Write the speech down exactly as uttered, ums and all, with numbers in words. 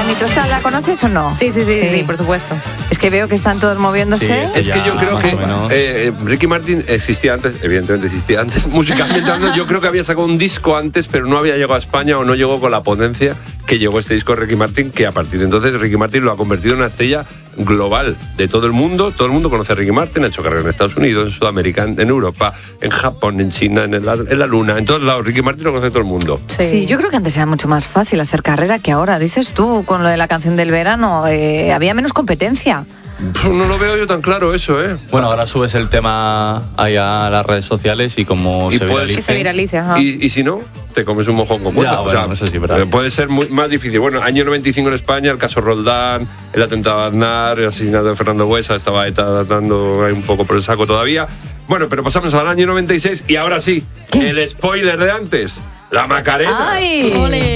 Noemi, ¿tú esta la conoces o no? Sí, sí, sí, sí, sí, por supuesto. Es que veo que están todos moviéndose. Sí, Es que yo creo que eh, Ricky Martin existía antes, evidentemente existía antes, musicalmente hablando. Yo creo que había sacado un disco antes, pero no había llegado a España o no llegó con la potencia que llegó este disco de Ricky Martin, que a partir de entonces Ricky Martin lo ha convertido en una estrella global de todo el mundo. Todo el mundo conoce a Ricky Martin, ha hecho carrera en Estados Unidos, en Sudamérica, en Europa, en Japón, en China, en la, en la Luna, en todos lados. Ricky Martin lo conoce todo el mundo. Sí. sí, yo creo que antes era mucho más fácil hacer carrera que ahora. Dices tú, con lo de la canción del verano, eh, había menos competencia. No lo veo yo tan claro eso, ¿eh? Bueno, ahora subes el tema ahí a las redes sociales y como y se puedes, viralice... se viralice, ajá. Y, y si no, te comes un mojón con huevo. Ya, bueno, o sea, eso sí, verdad. Puede ser muy, más difícil. Bueno, año noventa y cinco en España, el caso Roldán, el atentado a Aznar, el asesinato de Fernando Buesa, estaba ETA dando ahí un poco por el saco todavía. Bueno, pero pasamos al año noventa y seis y ahora sí, ¿qué? El spoiler de antes, la Macarena. ¡Ay! ¡Ole!